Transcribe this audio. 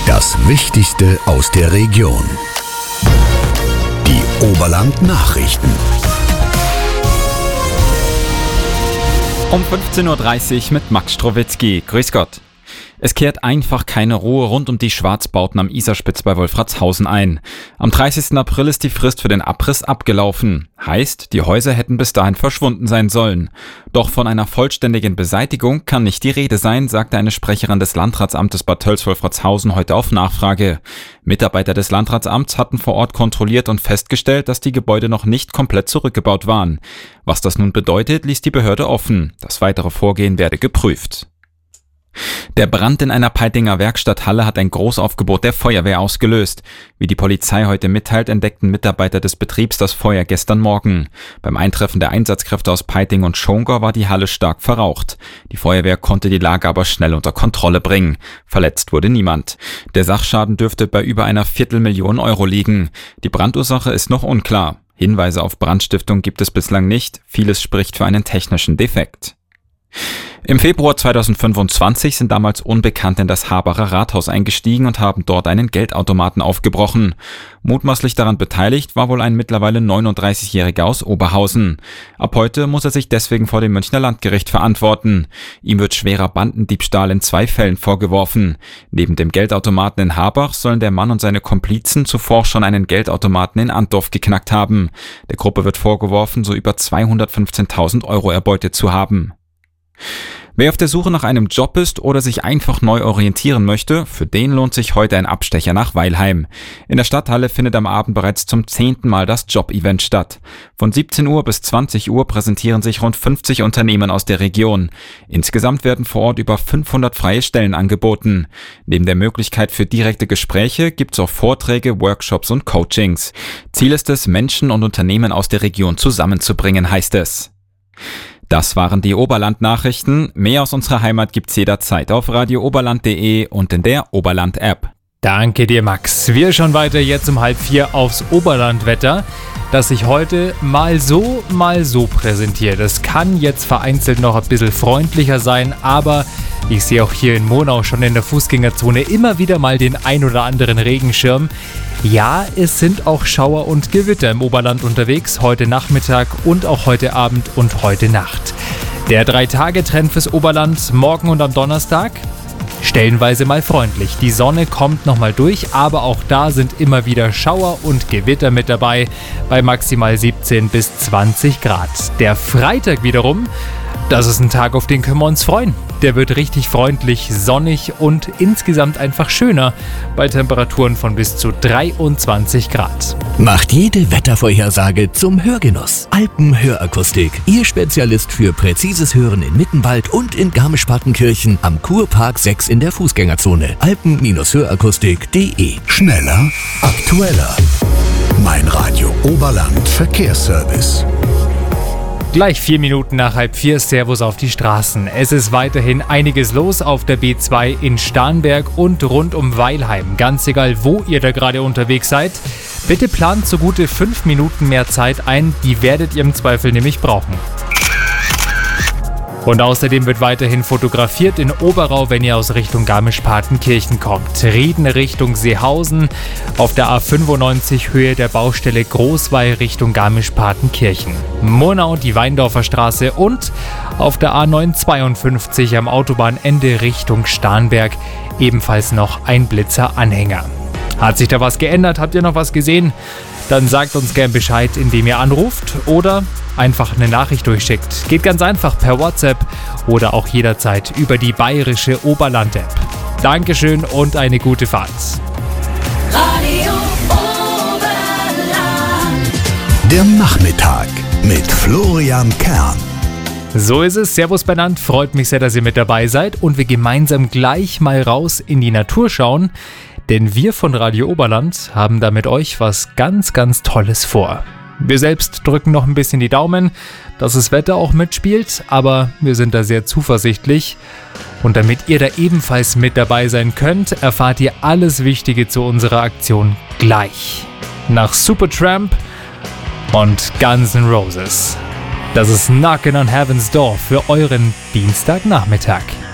Das Wichtigste aus der Region. Die Oberland-Nachrichten. Um 15.30 Uhr mit Max Strowitzki. Grüß Gott. Es kehrt einfach keine Ruhe rund um die Schwarzbauten am Isarspitz bei Wolfratshausen ein. Am 30. April ist die Frist für den Abriss abgelaufen. Heißt, die Häuser hätten bis dahin verschwunden sein sollen. Doch von einer vollständigen Beseitigung kann nicht die Rede sein, sagte eine Sprecherin des Landratsamtes Bad Tölz-Wolfratshausen heute auf Nachfrage. Mitarbeiter des Landratsamts hatten vor Ort kontrolliert und festgestellt, dass die Gebäude noch nicht komplett zurückgebaut waren. Was das nun bedeutet, ließ die Behörde offen. Das weitere Vorgehen werde geprüft. Der Brand in einer Peitinger Werkstatthalle hat ein Großaufgebot der Feuerwehr ausgelöst. Wie die Polizei heute mitteilt, entdeckten Mitarbeiter des Betriebs das Feuer gestern Morgen. Beim Eintreffen der Einsatzkräfte aus Peiting und Schongau war die Halle stark verraucht. Die Feuerwehr konnte die Lage aber schnell unter Kontrolle bringen. Verletzt wurde niemand. Der Sachschaden dürfte bei über einer 250.000 Euro liegen. Die Brandursache ist noch unklar. Hinweise auf Brandstiftung gibt es bislang nicht. Vieles spricht für einen technischen Defekt. Im Februar 2025 sind damals Unbekannte in das Habacher Rathaus eingestiegen und haben dort einen Geldautomaten aufgebrochen. Mutmaßlich daran beteiligt war wohl ein mittlerweile 39-Jähriger aus Oberhausen. Ab heute muss er sich deswegen vor dem Münchner Landgericht verantworten. Ihm wird schwerer Bandendiebstahl in 2 Fällen vorgeworfen. Neben dem Geldautomaten in Habach sollen der Mann und seine Komplizen zuvor schon einen Geldautomaten in Antdorf geknackt haben. Der Gruppe wird vorgeworfen, so über 215.000 Euro erbeutet zu haben. Wer auf der Suche nach einem Job ist oder sich einfach neu orientieren möchte, für den lohnt sich heute ein Abstecher nach Weilheim. In der Stadthalle findet am Abend bereits zum 10. Mal das Job-Event statt. Von 17 Uhr bis 20 Uhr präsentieren sich rund 50 Unternehmen aus der Region. Insgesamt werden vor Ort über 500 freie Stellen angeboten. Neben der Möglichkeit für direkte Gespräche gibt es auch Vorträge, Workshops und Coachings. Ziel ist es, Menschen und Unternehmen aus der Region zusammenzubringen, heißt es. Das waren die Oberland-Nachrichten. Mehr aus unserer Heimat gibt's jederzeit auf radiooberland.de und in der Oberland-App. Danke dir, Max. Wir schauen weiter jetzt um 3:30 aufs Oberlandwetter, das sich heute mal so präsentiert. Es kann jetzt vereinzelt noch ein bisschen freundlicher sein, aber ich sehe auch hier in Monau schon in der Fußgängerzone immer wieder mal den ein oder anderen Regenschirm. Ja, es sind auch Schauer und Gewitter im Oberland unterwegs, heute Nachmittag und auch heute Abend und heute Nacht. Der 3-Tage-Trend fürs Oberland morgen und am Donnerstag? Stellenweise mal freundlich. Die Sonne kommt nochmal durch, aber auch da sind immer wieder Schauer und Gewitter mit dabei, bei maximal 17 bis 20 Grad. Der Freitag wiederum, das ist ein Tag, auf den können wir uns freuen. Der wird richtig freundlich, sonnig und insgesamt einfach schöner, bei Temperaturen von bis zu 23 Grad. Macht jede Wettervorhersage zum Hörgenuss. Alpenhörakustik, Ihr Spezialist für präzises Hören in Mittenwald und in Garmisch-Partenkirchen am Kurpark 6 in der Fußgängerzone. Alpen-Hörakustik.de. Schneller, aktueller. Mein Radio Oberland Verkehrsservice. Gleich 4 Minuten nach 3:30, Servus auf die Straßen. Es ist weiterhin einiges los auf der B2 in Starnberg und rund um Weilheim. Ganz egal, wo ihr da gerade unterwegs seid, bitte plant so gute 5 Minuten mehr Zeit ein, die werdet ihr im Zweifel nämlich brauchen. Und außerdem wird weiterhin fotografiert in Oberau, wenn ihr aus Richtung Garmisch-Partenkirchen kommt. Rieden Richtung Seehausen, auf der A95 Höhe der Baustelle Großweil Richtung Garmisch-Partenkirchen. Monau die Weindorfer Straße und auf der A952 am Autobahnende Richtung Starnberg ebenfalls noch ein Blitzer-Anhänger. Hat sich da was geändert? Habt ihr noch was gesehen? Dann sagt uns gern Bescheid, indem ihr anruft oder einfach eine Nachricht durchschickt. Geht ganz einfach per WhatsApp oder auch jederzeit über die bayerische Oberland-App. Dankeschön und eine gute Fahrt. Radio Oberland. Der Nachmittag mit Florian Kern. So ist es. Servus benannt. Freut mich sehr, dass ihr mit dabei seid und wir gemeinsam gleich mal raus in die Natur schauen. Denn wir von Radio Oberland haben da mit euch was ganz, ganz Tolles vor. Wir selbst drücken noch ein bisschen die Daumen, dass das Wetter auch mitspielt, aber wir sind da sehr zuversichtlich. Und damit ihr da ebenfalls mit dabei sein könnt, erfahrt ihr alles Wichtige zu unserer Aktion gleich. Nach Supertramp und Guns N' Roses. Das ist Knockin' on Heaven's Door für euren Dienstagnachmittag.